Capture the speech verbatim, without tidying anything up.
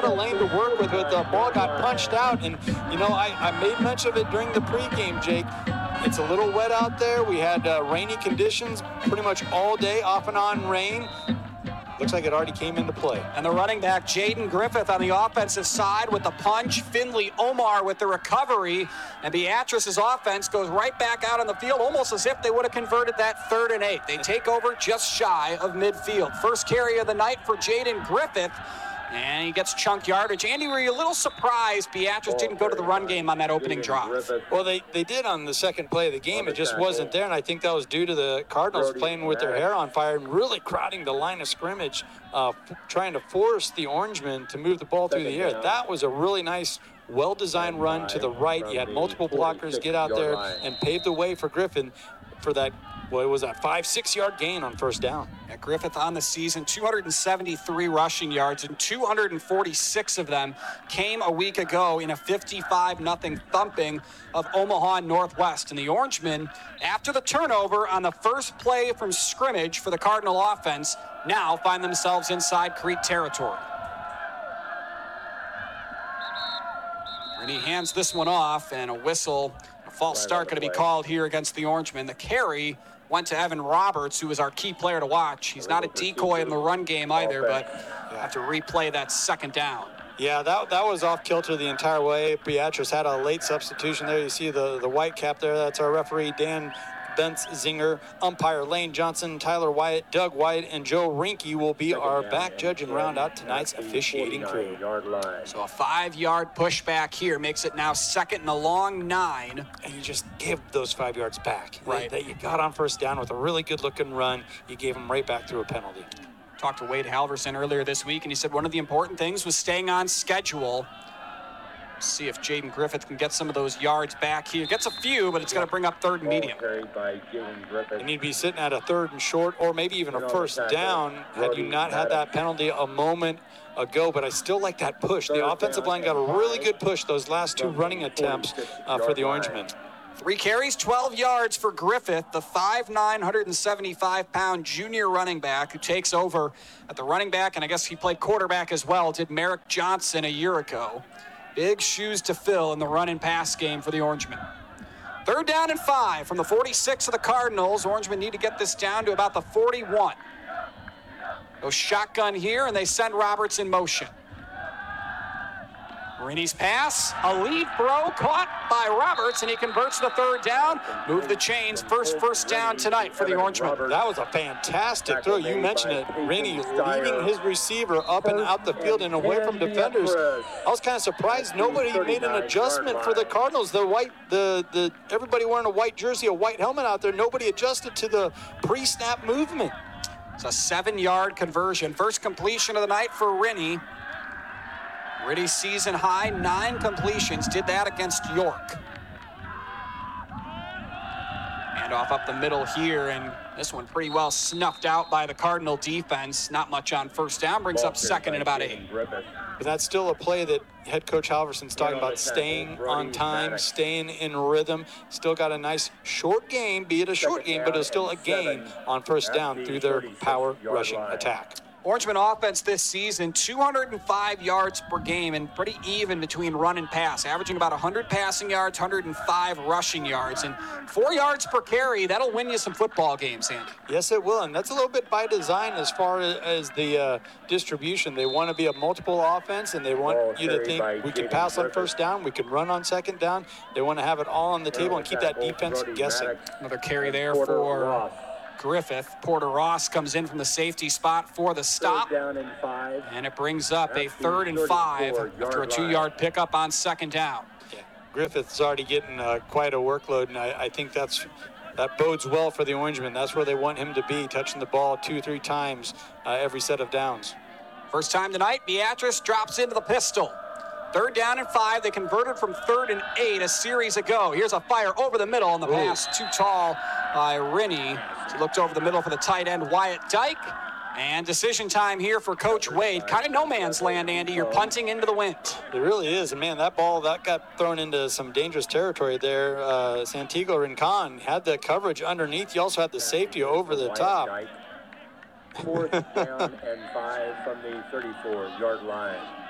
lot of lane to work with. With the ball got punched out, and you know, I, I made mention of it during the pregame, Jake. It's a little wet out there. We had uh, rainy conditions pretty much all day, off and on rain. Looks like it already came into play. And the running back, Jaden Griffith, on the offensive side with the punch. Finley Omar with the recovery. And Beatrice's offense goes right back out on the field, almost as if they would have converted that third and eight. They take over just shy of midfield. First carry of the night for Jaden Griffith. And he gets chunk yardage. Andy, were you a little surprised Beatrice didn't go to the run game on that opening drive? Well, they, they did on the second play of the game. It just wasn't there, and I think that was due to the Cardinals playing with their hair on fire and really crowding the line of scrimmage, uh, trying to force the Orangemen to move the ball through the air. That was a really nice, well-designed run to the right. You had multiple blockers get out there and pave the way for Griffin for that, what was that, five, six-yard gain on first down. Yeah, Griffith on the season, two hundred seventy-three rushing yards, and two hundred forty-six of them came a week ago in a fifty-five nothing thumping of Omaha Northwest. And the Orangemen, after the turnover on the first play from scrimmage for the Cardinal offense, now find themselves inside Crete territory. And he hands this one off, and a whistle, a false start going to be called here against the Orangemen. The carry went to Evan Roberts, who is our key player to watch. He's not a decoy in the run game either, but you have to replay that second down. Yeah, that that was off kilter the entire way. Beatrice had a late substitution there. You see the, the white cap there. That's our referee, Dan Bentzinger. Umpire Lane Johnson, Tyler Wyatt, Doug White, and Joe Rinke will be our back judge and round out tonight's officiating crew. So a five-yard pushback here makes it now second and a long nine. And you just give those five yards back. Right. That you got on first down with a really good-looking run. You gave them right back through a penalty. Talked to Wade Halverson earlier this week, and he said one of the important things was staying on schedule. See if Jaden Griffith can get some of those yards back here. Gets a few, but it's going to bring up third and medium. They need to be sitting at a third and short, or maybe even a first down had you not had that penalty a moment ago. But I still like that push. The offensive line got a really good push those last two running attempts uh, for the Orangemen. Three carries, twelve yards for Griffith, the five nine, one hundred seventy-five pound junior running back who takes over at the running back, and I guess he played quarterback as well, did Merrick Johnson a year ago. Big shoes to fill in the run and pass game for the Orangemen. Third down and five from the forty-six of the Cardinals. Orangemen need to get this down to about the forty-one. Go shotgun here, and they send Roberts in motion. Marini's pass, a lead throw caught by Roberts, and he converts the third down. Move the chains, first first down tonight for the Orangemen. That was a fantastic throw. You mentioned it. Rini leading his receiver up and out the field and away from defenders. I was kind of surprised nobody made an adjustment for the Cardinals. The white, the the everybody wearing a white jersey, a white helmet out there. Nobody adjusted to the pre-snap movement. It's a seven-yard conversion. First completion of the night for Rini. Riddy season high, nine completions, did that against York. And off up the middle here, and this one pretty well snuffed out by the Cardinal defense. Not much on first down, brings up second and about eight. But that's still a play that head coach Halverson's talking about, staying on time, staying in rhythm. Still got a nice short game, be it a short game, but it's still a gain on first down through their power rushing attack. Orangemen offense this season, two hundred five yards per game and pretty even between run and pass, averaging about one hundred passing yards, one hundred five rushing yards, and four yards per carry. That'll win you some football games, Andy. Yes, it will, and that's a little bit by design as far as the uh, distribution. They want to be a multiple offense, and they want you to think we can pass on first down, we can run on second down. They want to have it all on the table and keep that defense guessing. Another carry there for Griffith. Porter Ross comes in from the safety spot for the stop. Down in five. And it brings up a third and five after a two-yard pickup on second down. Yeah. Griffith's already getting uh, quite a workload, and I, I think that's that bodes well for the Orangemen. That's where they want him to be, touching the ball two, three times uh, every set of downs. First time tonight, Beatrice drops into the pistol. Third down and five. They converted from third and eight a series ago. Here's a fire over the middle, and the Ooh. pass too tall by Rini. He looked over the middle for the tight end, Wyatt Dyke. And decision time here for Coach Wade. Kind of no man's land, Andy. You're punting into the wind. It really is. And, man, that ball, that got thrown into some dangerous territory there. Uh, Santiago Rincon had the coverage underneath. You also had the safety over the top. Fourth down and five from the thirty-four yard line.